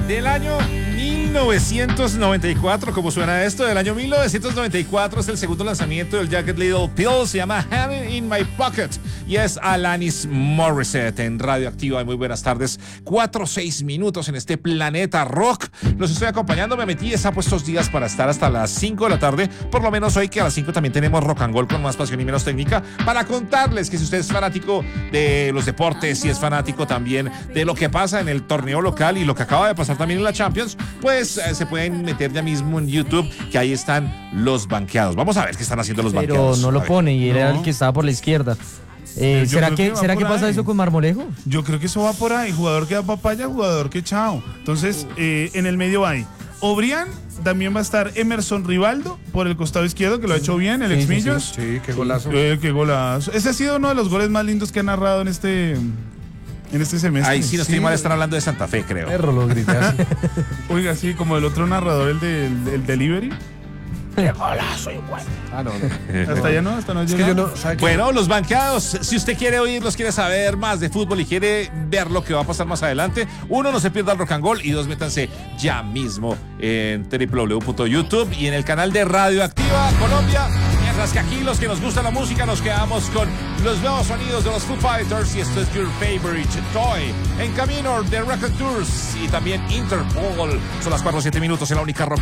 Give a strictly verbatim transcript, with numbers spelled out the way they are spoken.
Del año mil novecientos noventa y cuatro, ¿cómo suena esto? Del año mil novecientos noventa y cuatro es el segundo lanzamiento del Jagged Little Pill, se llama Hand in My Pocket y es Alanis Morissette en Radioactiva. Muy buenas tardes, cuatro o seis minutos en este planeta rock. Los estoy acompañando, me metí esa pues estos días para estar hasta las cinco de la tarde, por lo menos hoy que a las cinco también tenemos Rock and Roll con más pasión y menos técnica, para contarles que si usted es fanático de los deportes, si es fanático también de lo que pasa en el torneo local y lo que acaba de pasar también en la Champions, pues eh, se pueden meter ya mismo en YouTube, que ahí están los banqueados. Vamos a ver qué están haciendo los Pero banqueados. no lo pone y era No. el que estaba por la izquierda. Eh, Yo ¿Será creo que, que va ¿será que por pasa ahí. eso con Marmolejo? Yo creo que eso va por ahí. Jugador que da papaya, jugador que chao. Entonces, eh, en el medio hay Obrián, también va a estar Emerson Rivaldo por el costado izquierdo, que lo ha hecho bien, el Sí, sí, Exmillos. sí. Sí, qué golazo. Eh, qué golazo. Ese ha sido uno de los goles más lindos que ha narrado en este, en este semestre. Ahí sí no estoy mal, están hablando de Santa Fe, creo. Perro lo grité así. Oiga, sí, como el otro narrador, el del el delivery. Ah, no, no. Hasta allá no, hasta no Es que llega. yo no. ¿sabe qué? Bueno, los banqueados, si usted quiere oírlos, quiere saber más de fútbol y quiere ver lo que va a pasar más adelante, uno, no se pierda el Rock and Roll, y dos, métanse ya mismo en doble u doble u doble u punto youtube y en el canal de Radioactiva Colombia. Mientras que aquí los que nos gusta la música nos quedamos con los nuevos sonidos de los Foo Fighters y esto es Your Favorite Toy. En camino de Record Tours y también Interpol. Son las cuatro o siete minutos en la única rock